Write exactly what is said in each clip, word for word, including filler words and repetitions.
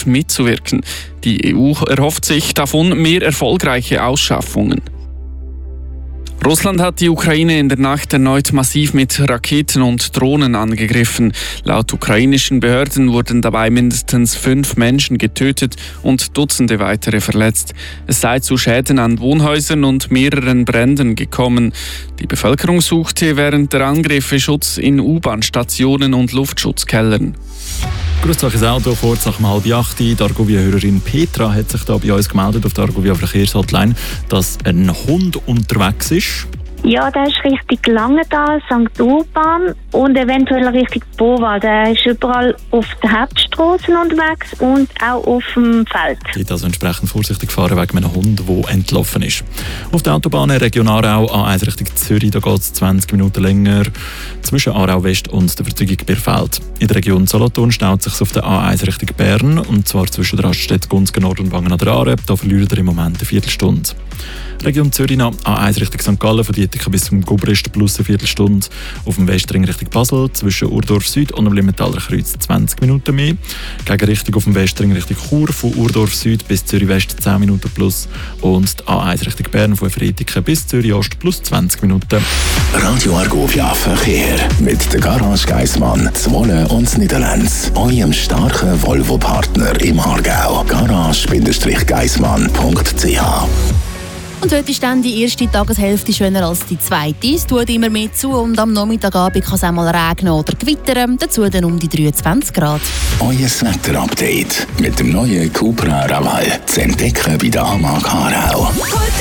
mitzuwirken. Die E U erhofft sich davon mehr erfolgreiche Ausschaffungen. Russland hat die Ukraine in der Nacht erneut massiv mit Raketen und Drohnen angegriffen. Laut ukrainischen Behörden wurden dabei mindestens fünf Menschen getötet und Dutzende weitere verletzt. Es sei zu Schäden an Wohnhäusern und mehreren Bränden gekommen. Die Bevölkerung suchte während der Angriffe Schutz in U-Bahn-Stationen und Luftschutzkellern. Grüß euch ins Auto, kurz nach um halb acht. Die Argovia-Hörerin Petra hat sich da bei uns gemeldet auf der Argovia-Verkehrshotline, dass ein Hund unterwegs ist. Ja, der ist Richtung Langenthal, Sankt Urban und eventuell Richtung Bowald. Der ist überall auf den Hauptstrassen unterwegs und auch auf dem Feld. Dort also entsprechend vorsichtig fahren wegen einem Hund, der entlaufen ist. Auf der Autobahn Region Aarau, A eins Richtung Zürich, da geht es zwanzig Minuten länger zwischen Aarau West und der Verzeugung Birfeld. In der Region Solothurn staut sich auf der A eins Richtung Bern, und zwar zwischen der Raststätte Gunzgen Nord und Wangen an der Aare. Da verliert ihr im Moment eine Viertelstunde. Region Zürich noch A eins Richtung Sankt Gallen, von Dietika bis zum Gubrist plus eine Viertelstunde. Auf dem Westring Richtung Basel, zwischen Urdorf Süd und dem Limmentaler Kreuz zwanzig Minuten mehr. Gegenrichtung auf dem Westring Richtung Chur, von Urdorf Süd bis Zürich West zehn Minuten plus. Und die A eins Richtung Bern, von Friediken bis Zürich Ost plus zwanzig Minuten. Radio Argovia Verkehr mit der Garage Geissmann, Zwolle und Niederlands. Eurem starken Volvo-Partner im Aargau. garage-geissmann punkt c h. Und heute ist dann die erste Tageshälfte schöner als die zweite. Es tut immer mehr zu und am Nachmittagabend kann es auch mal regnen oder gewittern. Dazu dann um die dreiundzwanzig Grad. Euer Wetter-Update mit dem neuen Cupra Raval. Zu entdecken bei der Amag Aarau.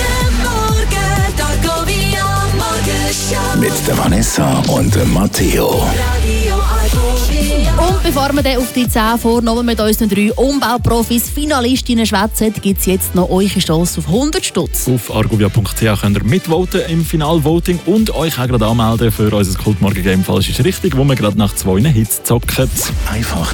Mit der Vanessa und dem Matteo. Und bevor wir dann auf die zehn vornehmen mit unseren drei Umbauprofis, Finalistinnen schwätzen, gibt es jetzt noch eure Chance auf hundert Stutz. Auf argovia punkt c h könnt ihr mitvoten im Finalvoting und euch auch gerade anmelden für unser Kultmorgen-Game «Falsch ist richtig», wo wir gerade nach zwei Hits zocken. Einfach